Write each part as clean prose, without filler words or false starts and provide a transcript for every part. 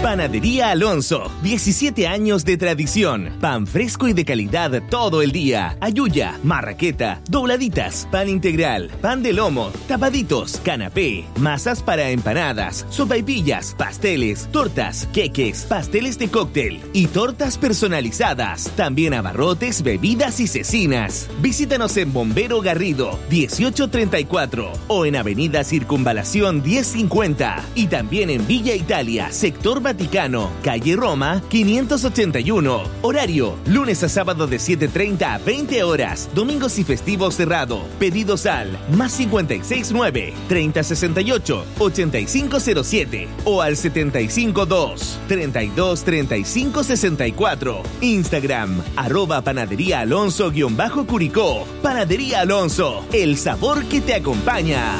Panadería Alonso, 17 años de tradición. Pan fresco y de calidad todo el día. Ayuya, marraqueta, dobladitas, pan integral, pan de lomo, tapaditos, canapé, masas para empanadas, sopaipillas, pasteles, tortas, queques, pasteles de cóctel y tortas personalizadas. También abarrotes, bebidas y cecinas. Visítanos en Bombero Garrido, 1834 o en Avenida Circunvalación 1050 y también en Villa Italia, sector Vaticano, calle Roma, 581. Horario, lunes a sábado de 7:30 a 20 horas, domingos y festivos cerrado. Pedidos al +569 3068 8507 o al 752 32 35 64. Instagram, @Panadería Alonso_Curicó. Panadería Alonso, el sabor que te acompaña.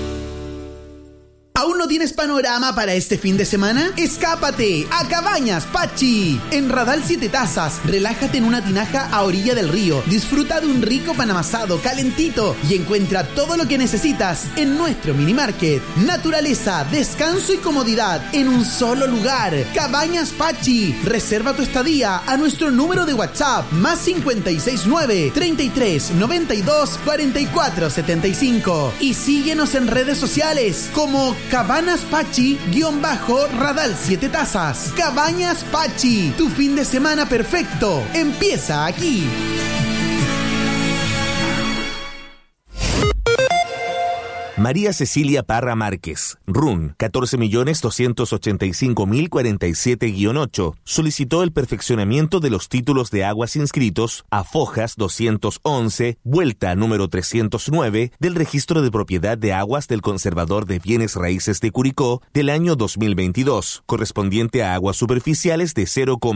¿Aún no tienes panorama para este fin de semana? ¡Escápate a Cabañas Pachi! En Radal 7 Tazas, relájate en una tinaja a orilla del río, disfruta de un rico pan amasado calentito y encuentra todo lo que necesitas en nuestro mini market. Naturaleza, descanso y comodidad en un solo lugar. Cabañas Pachi. Reserva tu estadía a nuestro número de WhatsApp +569 33 92 44 75 y síguenos en redes sociales como Cabañas Pachi_Radal 7 Tazas. Cabañas Pachi, tu fin de semana perfecto empieza aquí. María Cecilia Parra Márquez, RUN 14.285.047-8, solicitó el perfeccionamiento de los títulos de aguas inscritos a Fojas 211, vuelta número 309 del Registro de Propiedad de Aguas del Conservador de Bienes Raíces de Curicó del año 2022, correspondiente a aguas superficiales de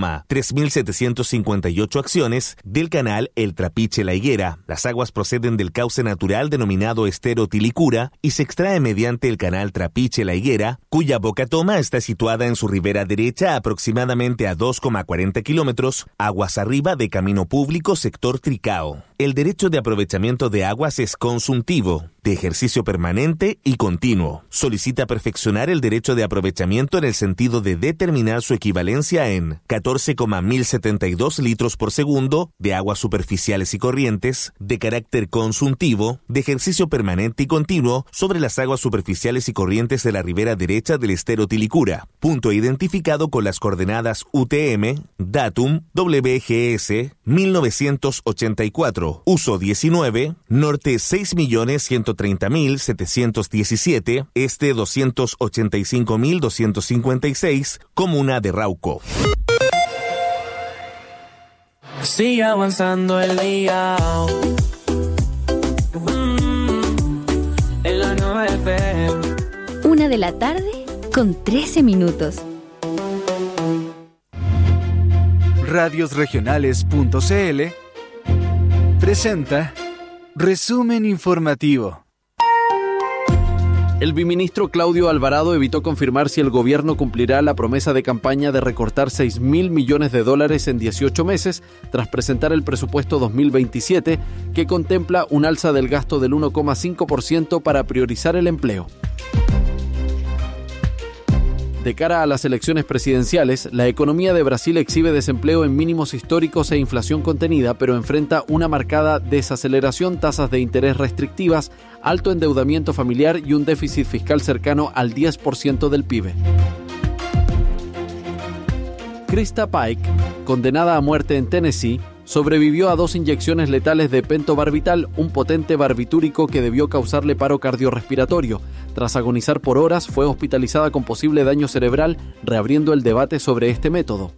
0,3758 acciones del canal El Trapiche La Higuera. Las aguas proceden del cauce natural denominado Estero Tilicura y se extrae mediante el canal Trapiche La Higuera, cuya boca toma está situada en su ribera derecha aproximadamente a 2,40 kilómetros, aguas arriba de Camino Público sector Tricao. El derecho de aprovechamiento de aguas es consuntivo, de ejercicio permanente y continuo. Solicita perfeccionar el derecho de aprovechamiento en el sentido de determinar su equivalencia en 14,1072 litros por segundo de aguas superficiales y corrientes, de carácter consuntivo, de ejercicio permanente y continuo sobre las aguas superficiales y corrientes de la ribera derecha del Estero Tilicura, punto identificado con las coordenadas UTM, datum WGS 1984. Uso 19, norte 6.130.717, este 285.256, comuna de Rauco. Sigue avanzando el día. En la 9 FM. 1 de la tarde con 13 minutos. Radiosregionales.cl presenta Resumen Informativo. El viceministro Claudio Alvarado evitó confirmar si el gobierno cumplirá la promesa de campaña de recortar $6.000 millones en 18 meses tras presentar el presupuesto 2027, que contempla un alza del gasto del 1,5% para priorizar el empleo. De cara a las elecciones presidenciales, la economía de Brasil exhibe desempleo en mínimos históricos e inflación contenida, pero enfrenta una marcada desaceleración, tasas de interés restrictivas, alto endeudamiento familiar y un déficit fiscal cercano al 10% del PIB. Krista Pike, condenada a muerte en Tennessee, sobrevivió a 2 inyecciones letales de pentobarbital, un potente barbitúrico que debió causarle paro cardiorrespiratorio. Tras agonizar por horas, fue hospitalizada con posible daño cerebral, reabriendo el debate sobre este método.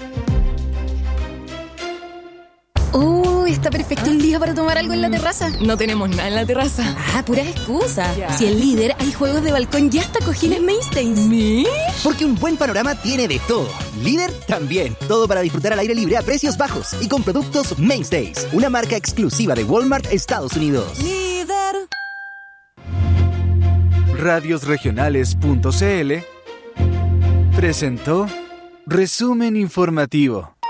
Está perfecto un día para tomar algo en la terraza. No tenemos nada en la terraza. Puras excusas. Si en Líder hay juegos de balcón y hasta cojines Mainstays. ¿Mish? Porque un buen panorama tiene de todo. Líder también. Todo para disfrutar al aire libre a precios bajos y con productos Mainstays, una marca exclusiva de Walmart Estados Unidos. Líder. Radiosregionales.cl presentó Resumen Informativo.